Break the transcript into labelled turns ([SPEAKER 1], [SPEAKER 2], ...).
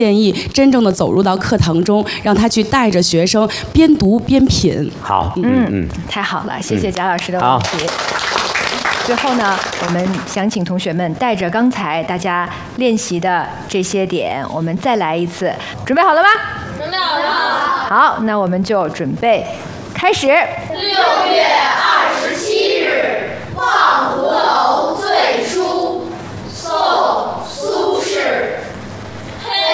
[SPEAKER 1] 建议真正的走入到课堂中，让他去带着学生边读边品。
[SPEAKER 2] 好，
[SPEAKER 3] 太好了，谢谢贾老师的问题。最后呢，我们想请同学们带着刚才大家练习的这些点，我们再来一次。准备好了吗？
[SPEAKER 4] 准备好了。
[SPEAKER 3] 好，那我们就准备开始。
[SPEAKER 4] 6月20